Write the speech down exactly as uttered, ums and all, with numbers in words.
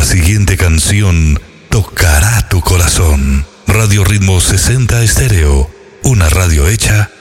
siguiente canción tocará tu corazón. Radio Ritmo sesenta Estéreo, una radio hecha